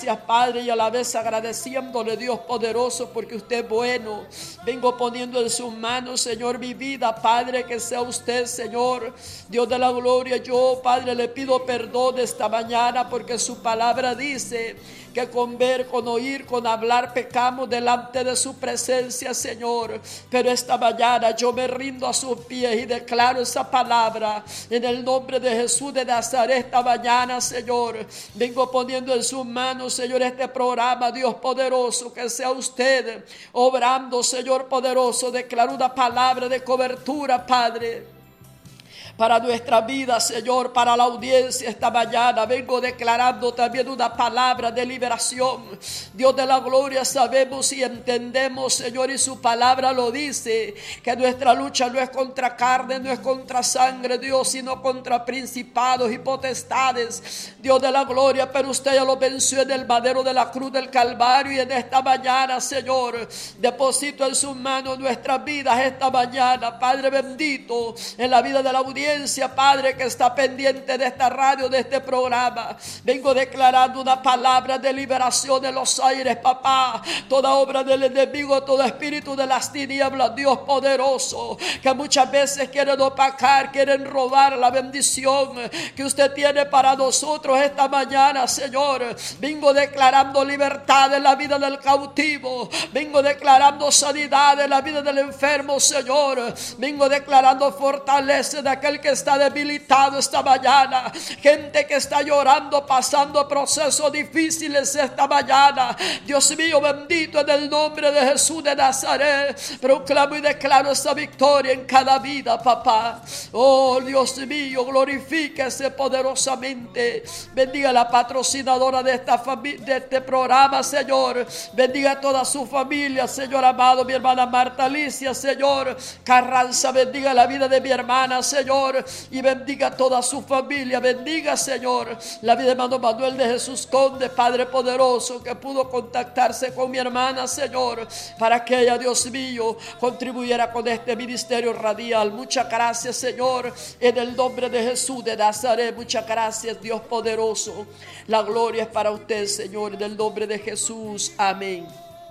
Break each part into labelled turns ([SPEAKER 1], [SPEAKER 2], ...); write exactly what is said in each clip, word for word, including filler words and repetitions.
[SPEAKER 1] gracias, Padre, y a la vez agradeciéndole, Dios poderoso, porque usted es bueno. Vengo poniendo en sus manos, Señor, mi vida, Padre, que sea usted, Señor, Dios de la gloria. Yo, Padre, le pido perdón esta mañana, porque su palabra dice que con ver, con oír, con hablar pecamos delante de su presencia, Señor. Pero esta mañana yo me rindo a sus pies y declaro esa palabra en el nombre de Jesús de Nazaret. Esta mañana, Señor, vengo poniendo en sus manos, Señor, este programa, Dios poderoso, que sea usted obrando, Señor poderoso. Declaro una palabra de cobertura, Padre, para nuestra vida, Señor, para la audiencia esta mañana. Vengo declarando también una palabra de liberación. Dios de la gloria, sabemos y entendemos, Señor, y su palabra lo dice, que nuestra lucha no es contra carne, no es contra sangre, Dios, sino contra principados y potestades, Dios de la gloria. Pero usted ya lo venció en el madero de la cruz del Calvario, y en esta mañana, Señor, deposito en sus manos nuestras vidas esta mañana, Padre bendito, en la vida de la audiencia, Padre, que está pendiente de esta radio, de este programa. Vengo declarando una palabra de liberación en los aires, papá. Toda obra del enemigo, todo espíritu de las tinieblas, Dios poderoso, que muchas veces quieren opacar, quieren robar la bendición que usted tiene para nosotros esta mañana, Señor. Vengo declarando libertad en la vida del cautivo. Vengo declarando sanidad en la vida del enfermo, Señor. Vengo declarando fortaleza de aquel que está debilitado esta mañana. Gente que está llorando, pasando procesos difíciles esta mañana. Dios mío bendito, en el nombre de Jesús de Nazaret, proclamo y declaro esa victoria en cada vida, papá. Oh Dios mío, glorifíquese poderosamente. Bendiga a la patrocinadora de, esta de este programa, Señor. Bendiga a toda su familia, Señor amado. Mi hermana Marta Alicia, Señor Carranza, bendiga la vida de mi hermana, Señor, y bendiga a toda su familia. Bendiga, Señor, la vida de hermano Manuel de Jesús Conde, Padre poderoso, que pudo contactarse con mi hermana, Señor, para que ella, Dios mío, contribuyera con este ministerio radial. Muchas gracias, Señor, en el nombre de Jesús de Nazaret. Muchas gracias, Dios poderoso. La gloria es para usted, Señor, en el nombre de Jesús. Amén.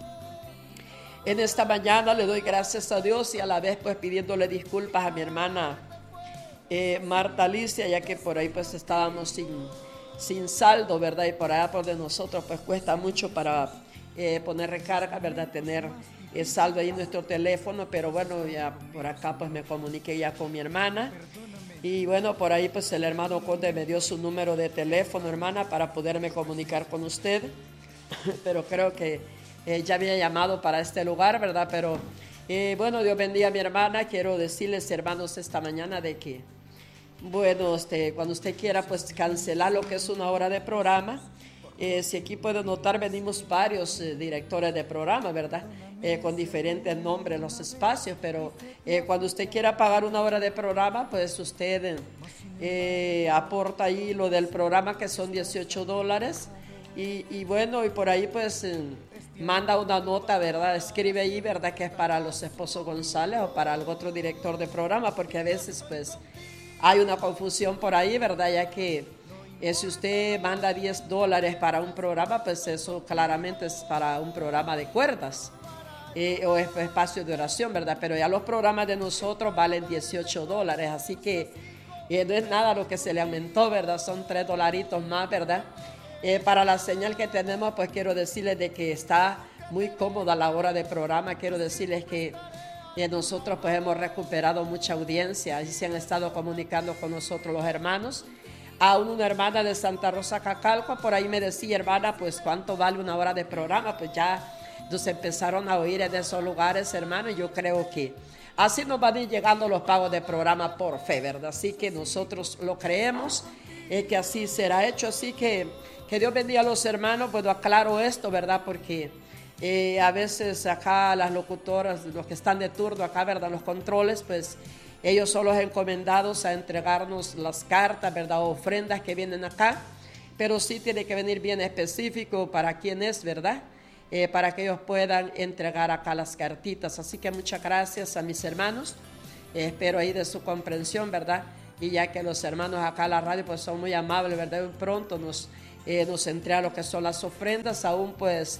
[SPEAKER 1] En esta mañana le doy gracias a Dios, y a la vez pues pidiéndole disculpas a mi hermana eh, Marta Alicia, ya que por ahí pues estábamos sin, sin saldo, ¿verdad? Y por allá por de nosotros pues cuesta mucho para eh, poner recarga, ¿verdad? Tener el saldo ahí en nuestro teléfono. Pero bueno, ya por acá pues me comuniqué ya con mi hermana. Y bueno, por ahí pues el hermano Conde me dio su número de teléfono, hermana, para poderme comunicar con usted. Pero creo que eh, ya había llamado para este lugar, ¿verdad? Pero eh, bueno, Dios bendiga a mi hermana. Quiero decirles, hermanos, esta mañana de que, bueno, este, cuando usted quiera pues cancelar lo que es una hora de programa, eh, si aquí puede notar, venimos varios eh, directores de programa, ¿verdad? Eh, con diferentes nombres los espacios, pero eh, cuando usted quiera pagar una hora de programa, pues usted eh, aporta ahí lo del programa, que son dieciocho dólares, y, y bueno, y por ahí pues eh, manda una nota, ¿verdad? Escribe ahí, ¿verdad? Que es para los esposos González o para algún otro director de programa, porque a veces pues hay una confusión por ahí, ¿verdad? Ya que eh, si usted manda diez dólares para un programa, pues eso claramente es para un programa de cuerdas. Eh, o espacio de oración, ¿verdad? Pero ya los programas de nosotros valen dieciocho dólares, así que eh, no es nada lo que se le aumentó, ¿verdad? Son tres dolaritos más, ¿verdad? Eh, para la señal que tenemos, pues quiero decirles de que está muy cómoda la hora de programa. Quiero decirles que eh, nosotros pues hemos recuperado mucha audiencia y se han estado comunicando con nosotros los hermanos. Aún una hermana de Santa Rosa Cacalco por ahí me decía, hermana, pues ¿cuánto vale una hora de programa? Pues ya nos empezaron a oír en esos lugares, hermano, y yo creo que así nos van a ir llegando los pagos de programa por fe, ¿verdad? Así que nosotros lo creemos, eh, que así será hecho. Así que que Dios bendiga a los hermanos. Pues aclaro esto, ¿verdad? Porque eh, a veces acá las locutoras, los que están de turno acá, ¿verdad? Los controles, pues ellos son los encomendados a entregarnos las cartas, ¿verdad? O ofrendas que vienen acá, pero sí tiene que venir bien específico para quién es, ¿verdad? Eh, para que ellos puedan entregar acá las cartitas. Así que muchas gracias a mis hermanos. Eh, espero ahí de su comprensión, ¿verdad? Y ya que los hermanos acá en la radio pues son muy amables, ¿verdad? Y pronto nos eh, nos entrega lo que son las ofrendas. Aún pues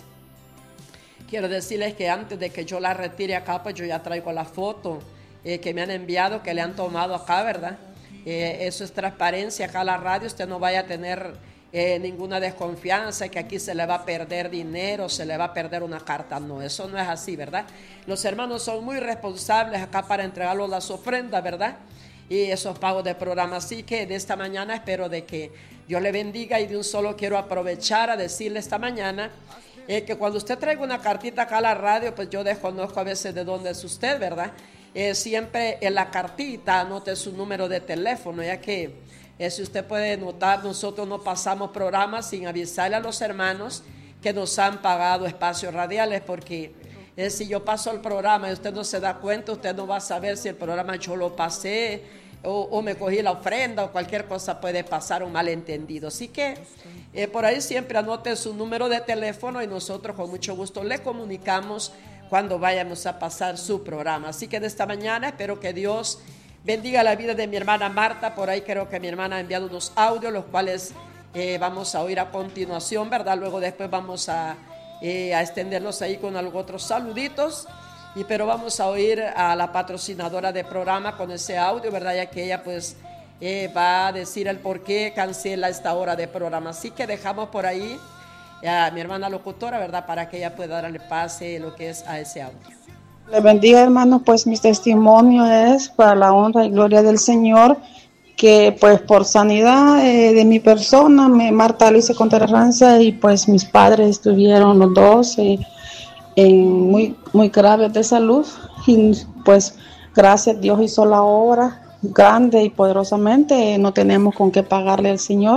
[SPEAKER 1] quiero decirles que antes de que yo la retire acá, pues yo ya traigo la foto eh, que me han enviado, que le han tomado acá, ¿verdad? Eh, eso es transparencia acá a la radio. Usted no vaya a tener eh, ninguna desconfianza que aquí se le va a perder dinero, se le va a perder una carta. No, eso no es así, ¿verdad? Los hermanos son muy responsables acá para entregarlos las ofrendas, ¿verdad? Y esos pagos de programa. Así que de esta mañana espero de que Dios le bendiga, y de un solo quiero aprovechar a decirle esta mañana eh, que cuando usted traiga una cartita acá a la radio, pues yo desconozco a veces de dónde es usted, ¿verdad? Eh, siempre en la cartita anote su número de teléfono, ya que eh, si usted puede notar, nosotros no pasamos programas sin avisarle a los hermanos que nos han pagado espacios radiales, porque eh, si yo paso el programa y usted no se da cuenta, usted no va a saber si el programa yo lo pasé o, o me cogí la ofrenda, o cualquier cosa puede pasar, un malentendido. Así que eh, por ahí siempre anote su número de teléfono y nosotros con mucho gusto le comunicamos cuando vayamos a pasar su programa. Así que de esta mañana espero que Dios bendiga la vida de mi hermana Marta. Por ahí creo que mi hermana ha enviado unos audios, los cuales eh, vamos a oír a continuación, ¿verdad? Luego después vamos a, eh, a extenderlos ahí con algunos otros saluditos. Y pero vamos a oír a la patrocinadora del programa con ese audio, ¿verdad? Ya que ella pues eh, va a decir el por qué cancela esta hora de programa. Así que dejamos por ahí a mi hermana locutora, ¿verdad? Para que ella pueda darle pase lo que es a ese audio.
[SPEAKER 2] Le bendiga, hermano. Pues mi testimonio es para la honra y gloria del Señor, que pues por sanidad eh, de mi persona, me, Marta Alicia Contreras, y pues mis padres estuvieron los dos eh, en muy, muy graves de salud, y pues gracias, Dios hizo la obra grande y poderosamente. No tenemos con qué pagarle al Señor,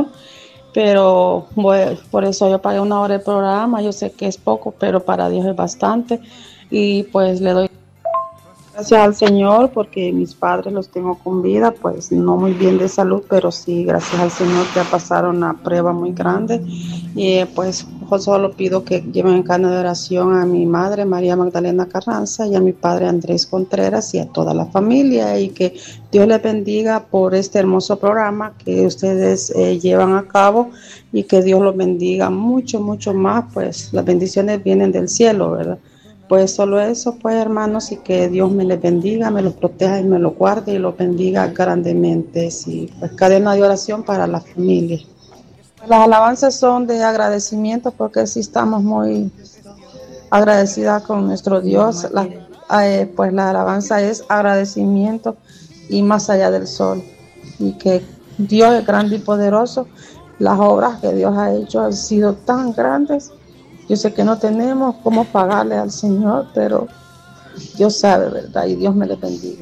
[SPEAKER 2] pero bueno, por eso yo pagué una hora de programa. Yo sé que es poco, pero para Dios es bastante, y pues le doy gracias al Señor porque mis padres los tengo con vida, pues no muy bien de salud, pero sí, gracias al Señor, que pasaron una prueba muy grande. Y eh, pues yo solo pido que lleven en cadena de oración a mi madre María Magdalena Carranza, y a mi padre Andrés Contreras, y a toda la familia, y que Dios les bendiga por este hermoso programa que ustedes eh, llevan a cabo, y que Dios los bendiga mucho, mucho más. Pues las bendiciones vienen del cielo, ¿verdad? Pues solo eso, pues hermanos, y que Dios me les bendiga, me los proteja y me los guarde y los bendiga grandemente. Sí, pues cadena de oración para la familia. Las alabanzas son de agradecimiento, porque sí estamos muy agradecidas con nuestro Dios. La, eh, pues la alabanza es agradecimiento y más allá del sol. Y que Dios es grande y poderoso. Las obras que Dios ha hecho han sido tan grandes. Yo sé que no tenemos cómo pagarle al Señor, pero Dios sabe, ¿verdad? Y Dios me le bendiga.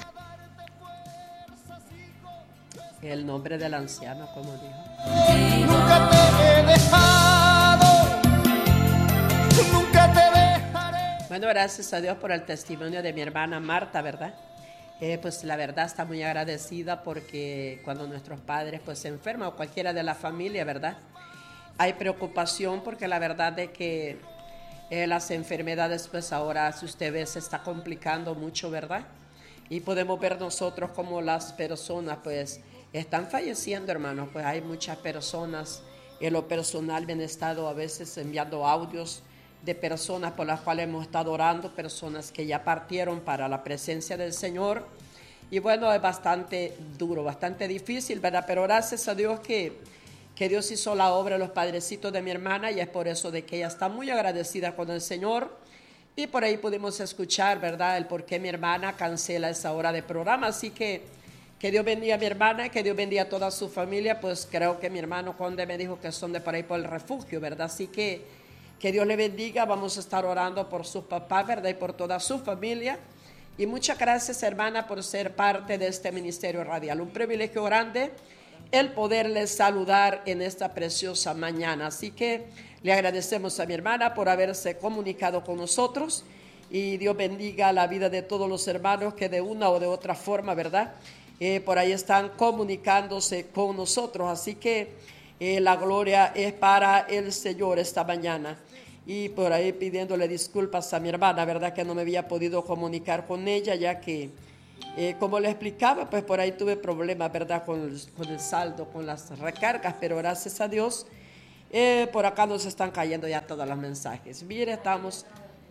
[SPEAKER 1] El nombre del anciano, como dijo.
[SPEAKER 3] Nunca te he dejado, nunca te dejaré.
[SPEAKER 1] Bueno, gracias a Dios por el testimonio de mi hermana Marta, ¿verdad? Eh, pues la verdad está muy agradecida, porque cuando nuestros padres pues se enferman, o cualquiera de la familia, ¿verdad?, hay preocupación, porque la verdad es que eh, las enfermedades pues ahora, si usted ve, se está complicando mucho, ¿verdad? Y podemos ver nosotros como las personas pues están falleciendo, hermanos. Pues hay muchas personas, en lo personal me han estado a veces enviando audios de personas por las cuales hemos estado orando, personas que ya partieron para la presencia del Señor. Y bueno, es bastante duro, bastante difícil, ¿verdad? Pero gracias a Dios que que Dios hizo la obra de los padrecitos de mi hermana, y es por eso de que ella está muy agradecida con el Señor. Y por ahí pudimos escuchar, ¿verdad?, el por qué mi hermana cancela esa hora de programa. Así que que Dios bendiga a mi hermana, que Dios bendiga a toda su familia. Pues creo que mi hermano Conde me dijo que son de por ahí por el refugio, ¿verdad? Así que que Dios le bendiga. Vamos a estar orando por sus papás, ¿verdad?, y por toda su familia. Y muchas gracias, hermana, por ser parte de este ministerio radial. Un privilegio grande el poderles saludar en esta preciosa mañana. Así que le agradecemos a mi hermana por haberse comunicado con nosotros, y Dios bendiga la vida de todos los hermanos que de una o de otra forma, ¿verdad?, eh, por ahí están comunicándose con nosotros. Así que eh, la gloria es para el Señor esta mañana. Y por ahí pidiéndole disculpas a mi hermana, ¿verdad?, que no me había podido comunicar con ella, ya que Eh, como le explicaba, pues por ahí tuve problemas, ¿verdad?, con el, con el saldo, con las recargas, pero gracias a Dios Eh, por acá nos están cayendo ya todos los mensajes. Mire, estamos...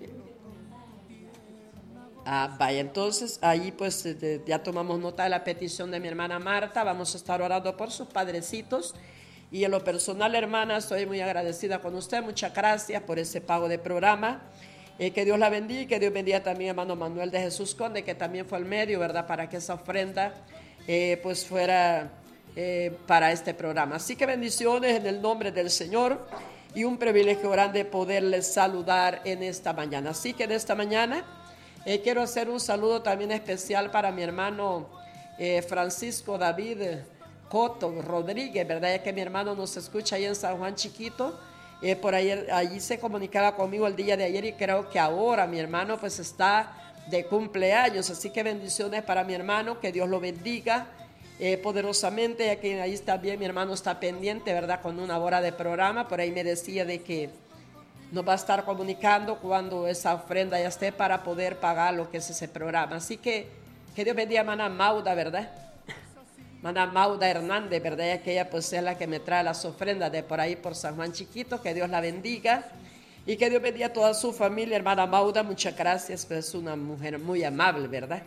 [SPEAKER 1] Ah, vaya, entonces ahí pues de, ya tomamos nota de la petición de mi hermana Marta. Vamos a estar orando por sus padrecitos. Y en lo personal, hermana, estoy muy agradecida con usted. Muchas gracias por ese pago de programa. Eh, que Dios la bendiga y que Dios bendiga también a hermano Manuel de Jesús Conde, que también fue el medio, ¿verdad?, para que esa ofrenda eh, pues fuera eh, para este programa. Así que bendiciones en el nombre del Señor y un privilegio grande poderles saludar en esta mañana. Así que en esta mañana eh, quiero hacer un saludo también especial para mi hermano eh, Francisco David Coto Rodríguez, ¿verdad? Ya que mi hermano nos escucha ahí en San Juan Chiquito. Eh, por ayer, allí se comunicaba conmigo el día de ayer y creo que ahora mi hermano pues está de cumpleaños, así que bendiciones para mi hermano, que Dios lo bendiga eh, poderosamente, ya que ahí está bien, mi hermano está pendiente, ¿verdad?, con una hora de programa. Por ahí me decía de que nos va a estar comunicando cuando esa ofrenda ya esté para poder pagar lo que es ese programa. Así que que Dios bendiga a hermana Mauda, ¿verdad? Hermana Mauda Hernández, ¿verdad? Ya que ella pues es la que me trae las ofrendas de por ahí por San Juan Chiquito. Que Dios la bendiga y que Dios bendiga a toda su familia. Hermana Mauda, muchas gracias, pues es una mujer muy amable, ¿verdad?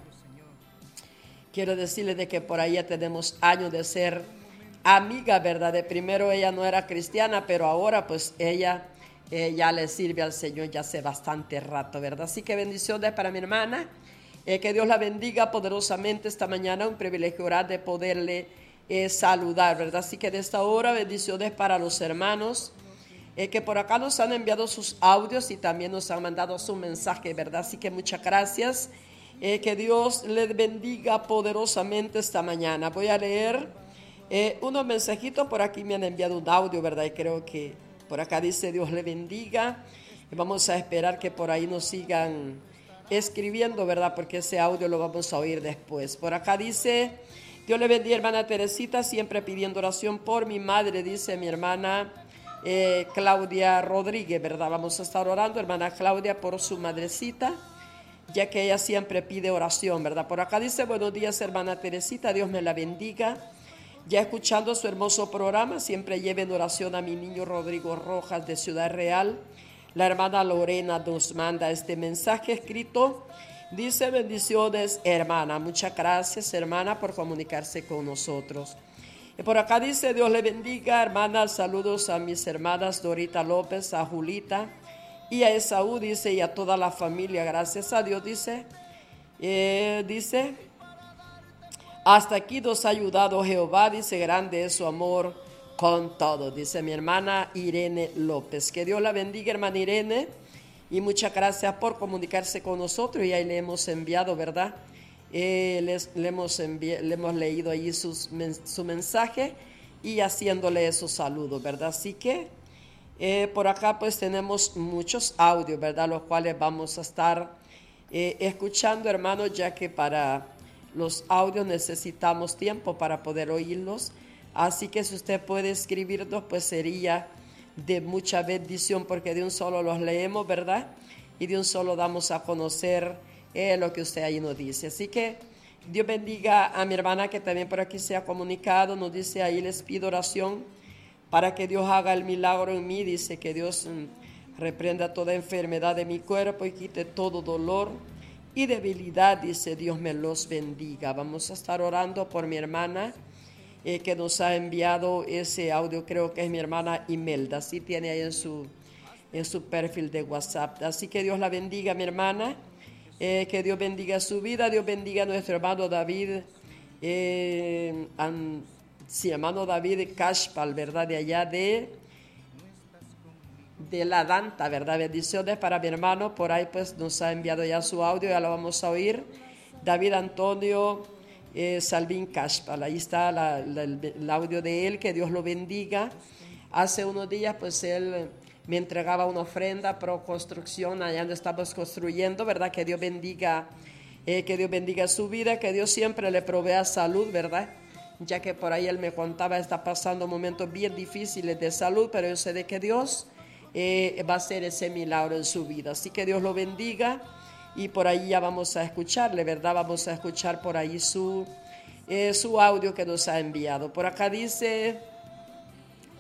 [SPEAKER 1] Quiero decirle de que por ahí ya tenemos años de ser amiga, ¿verdad? De primero ella no era cristiana, pero ahora pues ella eh, ya le sirve al Señor ya hace bastante rato, ¿verdad? Así que bendiciones para mi hermana. Eh, que Dios la bendiga poderosamente esta mañana, un privilegio grande poderle eh, saludar, ¿verdad? Así que de esta hora, bendiciones para los hermanos eh, que por acá nos han enviado sus audios y también nos han mandado su mensaje, ¿verdad? Así que muchas gracias, eh, que Dios les bendiga poderosamente esta mañana. Voy a leer eh, unos mensajitos, por aquí me han enviado un audio, ¿verdad? Y creo que por acá dice Dios le bendiga, y vamos a esperar que por ahí nos sigan escribiendo, ¿verdad? Porque ese audio lo vamos a oír después. Por acá dice, Dios le bendiga, hermana Teresita, siempre pidiendo oración por mi madre, dice mi hermana eh, Claudia Rodríguez, ¿verdad? Vamos a estar orando, hermana Claudia, por su madrecita, ya que ella siempre pide oración, ¿verdad? Por acá dice, buenos días, hermana Teresita, Dios me la bendiga. Ya escuchando su hermoso programa, siempre lleven oración a mi niño Rodrigo Rojas de Ciudad Real. La hermana Lorena nos manda este mensaje escrito. Dice, bendiciones, hermana. Muchas gracias, hermana, por comunicarse con nosotros. Y por acá dice, Dios le bendiga, hermana. Saludos a mis hermanas Dorita López, a Julita y a Esaú, dice, y a toda la familia. Gracias a Dios, dice. Eh, dice, hasta aquí nos ha ayudado Jehová, dice, grande es su amor con todo, dice mi hermana Irene López. Que Dios la bendiga, hermana Irene, y muchas gracias por comunicarse con nosotros. Y ahí le hemos enviado, ¿verdad? Eh, les, le, hemos envi- le hemos leído ahí sus, men- su mensaje y haciéndole esos saludos, ¿verdad? Así que eh, por acá pues tenemos muchos audios, ¿verdad? Los cuales vamos a estar eh, escuchando, hermanos, ya que para los audios necesitamos tiempo para poder oírlos. Así que si usted puede escribirnos, pues sería de mucha bendición, porque de un solo los leemos, ¿verdad? Y de un solo damos a conocer eh, lo que usted ahí nos dice. Así que Dios bendiga a mi hermana que también por aquí se ha comunicado. Nos dice ahí, les pido oración para que Dios haga el milagro en mí. Dice que Dios mm, reprenda toda enfermedad de mi cuerpo y quite todo dolor y debilidad. Dice, Dios me los bendiga. Vamos a estar orando por mi hermana Eh, que nos ha enviado ese audio, creo que es mi hermana Imelda, sí tiene ahí en su, en su perfil de WhatsApp. Así que Dios la bendiga, mi hermana, eh, que Dios bendiga su vida, Dios bendiga a nuestro hermano David, eh, an, sí, hermano David Cashpal, ¿verdad? De allá de, de la Danta, ¿verdad? Bendiciones para mi hermano, por ahí pues nos ha enviado ya su audio, ya lo vamos a oír. David Antonio Eh, Salvín Cashpal, ahí está la, la, el, el audio de él, que Dios lo bendiga. Hace unos días pues él me entregaba una ofrenda pro construcción allá donde estamos construyendo, ¿verdad? Que Dios bendiga, eh, que Dios bendiga su vida, que Dios siempre le provea salud, ¿verdad? Ya que por ahí él me contaba, está pasando momentos bien difíciles de salud, pero yo sé de que Dios eh, va a hacer ese milagro en su vida. Así que Dios lo bendiga. Y por ahí ya vamos a escucharle, ¿verdad? Vamos a escuchar por ahí su, eh, su audio que nos ha enviado. Por acá dice,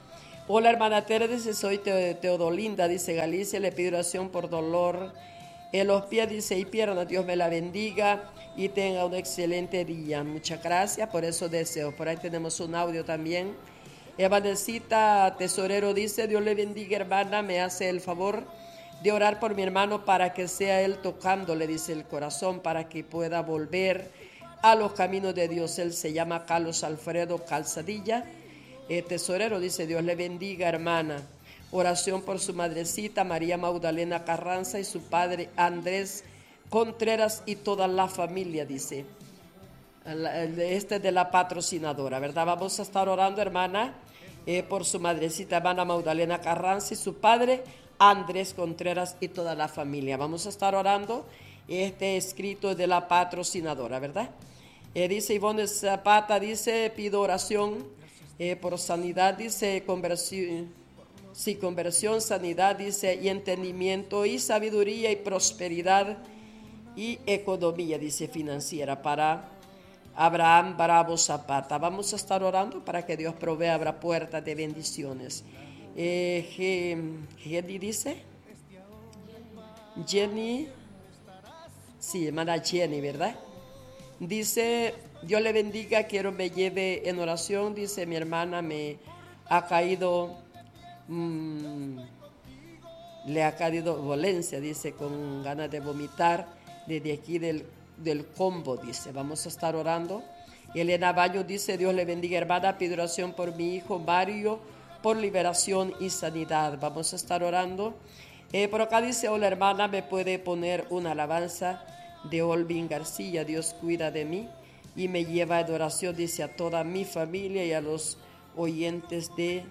[SPEAKER 1] Hola hermana Tere, dice soy Teo- Teodolinda, dice Galicia, le pido oración por dolor en los pies, dice y piernas, Dios me la bendiga y tenga un excelente día. Muchas gracias por esos deseos. Por ahí tenemos un audio también. Evanecita Tesorero dice, Dios le bendiga hermana, me hace el favor de orar por mi hermano para que sea él tocándole, dice el corazón, para que pueda volver a los caminos de Dios. Él se llama Carlos Alfredo Calzadilla. Eh, tesorero dice, Dios le bendiga hermana. Oración por su madrecita María Magdalena Carranza y su padre Andrés Contreras y toda la familia, dice. Este es de la patrocinadora, ¿verdad? Vamos a estar orando, hermana, eh, por su madrecita, hermana Magdalena Carranza y su padre Andrés Contreras y toda la familia. Vamos a estar orando. Este escrito es de la patrocinadora, ¿verdad? Eh, dice Ivonne Zapata, dice, pido oración eh, por sanidad, dice, conversión, sí, conversión, sanidad, dice, y entendimiento y sabiduría y prosperidad y economía, dice, financiera para Abraham Bravo Zapata. Vamos a estar orando para que Dios provea, abra puertas de bendiciones. Eh, Jenny dice, Jenny, sí, hermana Jenny, ¿verdad? Dice, Dios le bendiga, quiero me lleve en oración, dice, mi hermana me ha caído, mmm, le ha caído dolencia, dice, con ganas de vomitar desde aquí del del combo, dice. Vamos a estar orando. Elena Baño dice, Dios le bendiga hermana, pido oración por mi hijo Mario, por liberación y sanidad. Vamos a estar orando. Eh, por acá dice, hola hermana, me puede poner una alabanza de Olvin García, Dios cuida de mí y me lleva en oración, dice, a toda mi familia y a los oyentes de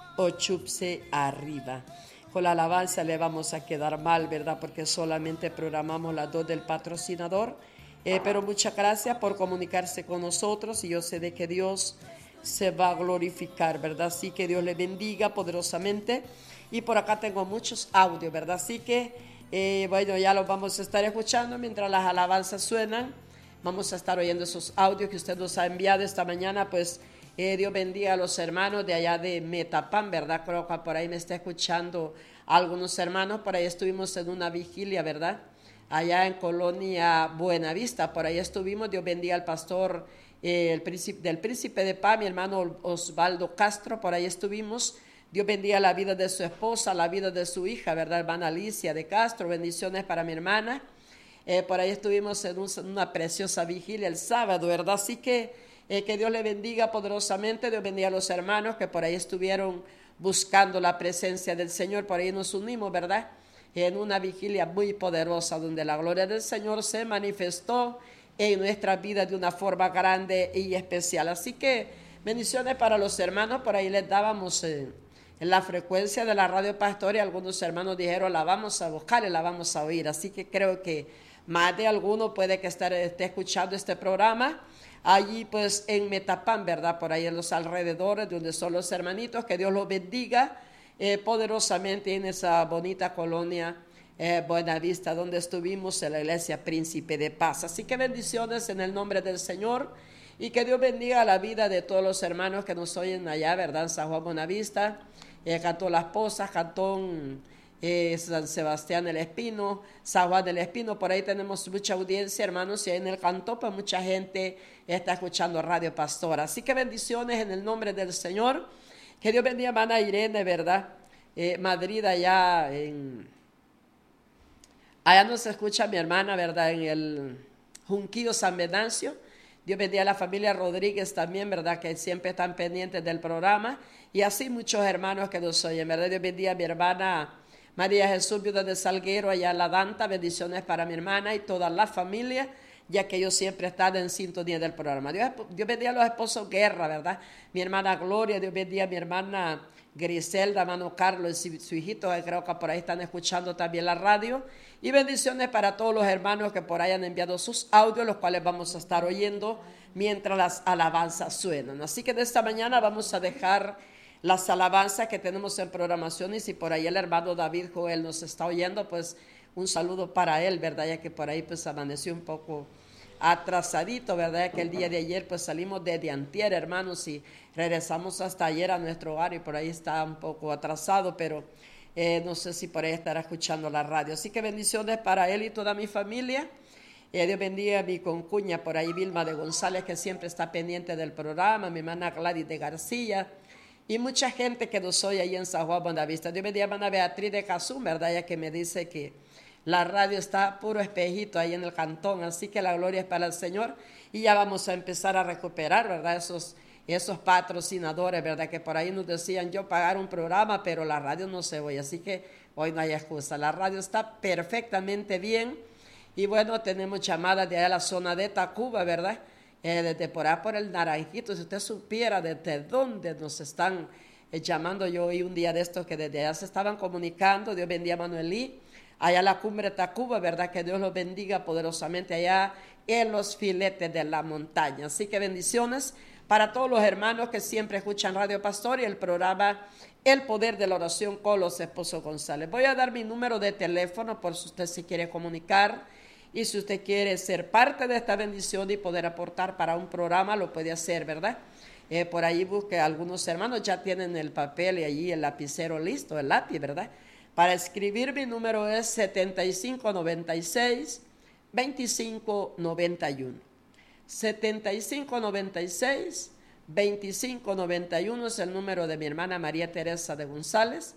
[SPEAKER 1] Ochupse arriba. Con la alabanza le vamos a quedar mal, ¿verdad? Porque solamente programamos las dos del patrocinador. Eh, pero muchas gracias por comunicarse con nosotros y yo sé de que Dios se va a glorificar, ¿verdad? Así que Dios le bendiga poderosamente. Y por acá tengo muchos audios, ¿verdad? Así que, eh, bueno, ya los vamos a estar escuchando mientras las alabanzas suenan. Vamos a estar oyendo esos audios que usted nos ha enviado esta mañana, pues eh, Dios bendiga a los hermanos de allá de Metapán, ¿verdad? Creo que por ahí me está escuchando algunos hermanos, por ahí estuvimos en una vigilia, ¿verdad? Allá en Colonia Buenavista, por ahí estuvimos, Dios bendiga al pastor eh, el príncipe, del Príncipe de Paz, mi hermano Osvaldo Castro, por ahí estuvimos, Dios bendiga la vida de su esposa, la vida de su hija, ¿verdad? Hermana Alicia de Castro, bendiciones para mi hermana, eh, por ahí estuvimos en un, una preciosa vigilia el sábado, ¿verdad? Así que, eh, que Dios le bendiga poderosamente, Dios bendiga a los hermanos que por ahí estuvieron buscando la presencia del Señor, por ahí nos unimos, ¿verdad? En una vigilia muy poderosa donde la gloria del Señor se manifestó en nuestra vida de una forma grande y especial. Así que bendiciones para los hermanos, por ahí les dábamos eh, en la frecuencia de la radio pastor y algunos hermanos dijeron la vamos a buscar y la vamos a oír. Así que creo que más de alguno puede que estar, esté escuchando este programa allí pues en Metapán, ¿verdad? Por ahí en los alrededores donde son los hermanitos, que Dios los bendiga Eh, poderosamente en esa bonita colonia eh, Buenavista donde estuvimos en la iglesia Príncipe de Paz. Así que bendiciones en el nombre del Señor y que Dios bendiga la vida de todos los hermanos que nos oyen allá, ¿verdad? En San Juan Buenavista, eh, Cantón Las Pozas, Cantón eh, San Sebastián del Espino, San Juan del Espino, por ahí tenemos mucha audiencia, hermanos, y ahí en el Cantón pues mucha gente está escuchando Radio Pastora. Así que bendiciones en el nombre del Señor. Que Dios bendiga a hermana Irene, ¿verdad? Eh, Madrid, allá en... Allá nos escucha mi hermana, ¿verdad? En el Junquillo San Venancio. Dios bendiga a la familia Rodríguez también, ¿verdad? Que siempre están pendientes del programa. Y así muchos hermanos que nos oyen, ¿verdad? Dios bendiga a mi hermana María Jesús, viuda de Salguero, allá en La Danta. Bendiciones para mi hermana y toda la familia, ya que ellos siempre están en sintonía del programa. Dios, Dios bendiga a los esposos Guerra, ¿verdad? Mi hermana Gloria, Dios bendiga a mi hermana Griselda, hermano Carlos y su hijito, que creo que por ahí están escuchando también la radio. Y bendiciones para todos los hermanos que por ahí han enviado sus audios, los cuales vamos a estar oyendo mientras las alabanzas suenan. Así que de esta mañana vamos a dejar las alabanzas que tenemos en programación, y si por ahí el hermano David Joel nos está oyendo, pues un saludo para él, ¿verdad? Ya que por ahí pues amaneció un poco atrasadito, ¿verdad? Que el día de ayer pues salimos desde antier, hermanos, y regresamos hasta ayer a nuestro hogar y por ahí está un poco atrasado, pero eh, no sé si por ahí estará escuchando la radio. Así que bendiciones para él y toda mi familia. Eh, Dios bendiga a mi concuña por ahí, Vilma de González, que siempre está pendiente del programa, mi hermana Gladys de García, y mucha gente que nos oye ahí en San Juan Buenavista. Dios bendiga a hermana Beatriz de Cazú, ¿verdad? Ella que me dice que la radio está puro espejito ahí en el cantón, así que la gloria es para el Señor. Y ya vamos a empezar a recuperar, ¿verdad? Esos, esos patrocinadores, ¿verdad? Que por ahí nos decían yo pagar un programa, pero la radio no se oye, así que hoy no hay excusa. La radio está perfectamente bien. Y bueno, tenemos llamadas de allá a la zona de Tacuba, ¿verdad? Eh, desde por ahí por el Naranjito, si usted supiera desde dónde nos están eh, llamando. Yo oí un día de estos que desde allá se estaban comunicando. Dios bendiga a Manuelí, allá a la cumbre de Tacuba, ¿verdad? Que Dios los bendiga poderosamente allá en los filetes de la montaña. Así que bendiciones para todos los hermanos que siempre escuchan Radio Pastor y el programa El Poder de la Oración con los Esposos González. Voy a dar mi número de teléfono por si usted se quiere comunicar y si usted quiere ser parte de esta bendición y poder aportar para un programa, lo puede hacer, ¿verdad? Eh, por ahí busque, algunos hermanos ya tienen el papel y allí el lapicero listo, el lápiz, ¿verdad? Para escribir mi número es setenta y cinco noventa y seis veinticinco noventa y uno. setenta y cinco noventa y seis veinticinco noventa y uno es el número de mi hermana María Teresa de González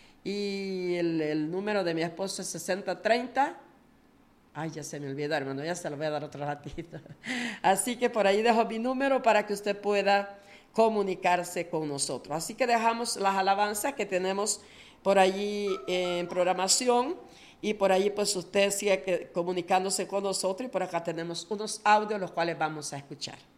[SPEAKER 1] y el, el número de mi esposo es sesenta treinta. Ay, ya se me olvidó, hermano, ya se lo voy a dar otro ratito. Así que por ahí dejo mi número para que usted pueda comunicarse con nosotros. Así que dejamos las alabanzas que tenemos por allí en programación y por allí pues usted sigue comunicándose con nosotros y por acá tenemos unos audios los cuales vamos a escuchar.